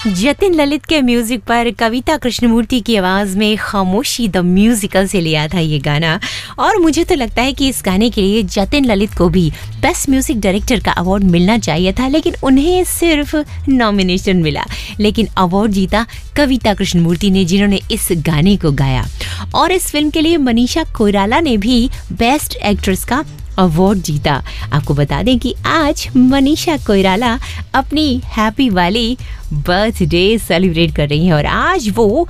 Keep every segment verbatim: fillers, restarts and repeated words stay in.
जतिन ललित के म्यूजिक पर कविता कृष्णमूर्ति की आवाज में खामोशी द म्यूजिकल से लिया था ये गाना। और मुझे तो लगता है कि इस गाने के लिए जतिन ललित को भी बेस्ट म्यूजिक डायरेक्टर का अवार्ड मिलना चाहिए था, लेकिन उन्हें सिर्फ नॉमिनेशन मिला। लेकिन अवार्ड जीता कविता कृष्णमूर्ति ने, जिन्होंने इस गाने को गाया। और इस फिल्म के लिए मनीषा कोइराला ने भी बेस्ट एक्ट्रेस का अवार्ड जीता। आपको बता दें कि आज मनीषा कोइराला अपनी हैप्पी वाली बर्थडे सेलिब्रेट कर रही हैं और आज वो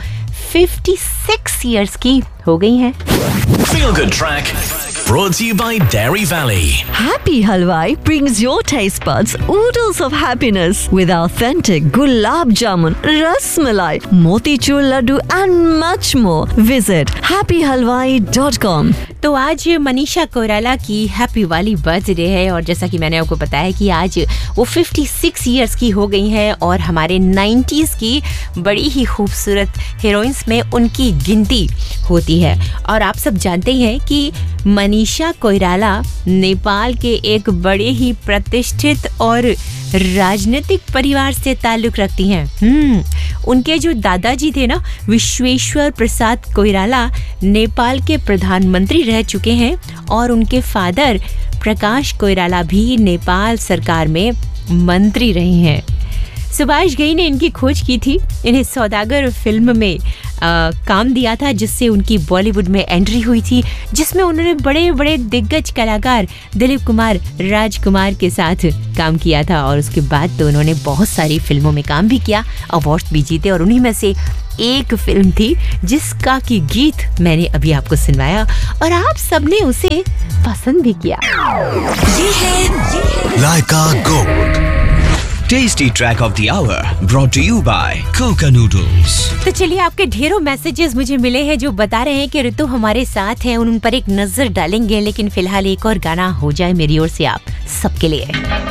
छप्पन इयर्स की हो गई हैं। Feel Good Track brought to you by Dairy Valley. Happy Halwai brings your taste buds oodles of happiness with authentic gulab jamun, ras malai, motichur laddu and much more. Visit happy halwai dot com. तो आज मनीषा कोइराला की happy वाली birthday है और जैसा कि मैंने आपको बताया कि आज वो छप्पन इयर्स की हो गई हैं और हमारे नाइंटीज़ की बड़ी ही खूबसूरत हीरोइंस में उनकी गिनती होती है। और आप सब जानते हैं कि मनीषा कोइराला नेपाल के एक बड़े ही प्रतिष्ठित और राजनीतिक परिवार से ताल्लुक रखती हैं। हम्म उनके जो दादाजी थे ना, विश्वेश्वर प्रसाद कोइराला, नेपाल के प्रधानमंत्री रह चुके हैं और उनके फादर प्रकाश कोइराला भी नेपाल सरकार में मंत्री रहे हैं। सुभाष घई ने इनकी खोज की थी, इन्हें सौदागर फिल्म में आ, काम दिया था, जिससे उनकी बॉलीवुड में एंट्री हुई थी, जिसमें उन्होंने बड़े बड़े दिग्गज कलाकार दिलीप कुमार, राजकुमार के साथ काम किया था। और उसके बाद तो उन्होंने बहुत सारी फिल्मों में काम भी किया, अवार्ड्स भी जीते। और उन्हीं में से एक फिल्म थी जिसका की गीत मैंने अभी आपको सुनवाया और आप सबने उसे पसंद भी किया। ये है लाइका gold tasty track of the our brought to you bye Coca noodles. तो चलिए, आपके ढेरों मैसेजेस मुझे मिले हैं जो बता रहे हैं कि ऋतु हमारे साथ है, उन पर एक नजर डालेंगे। लेकिन फिलहाल एक और गाना हो जाए मेरी ओर से आप सबके लिए।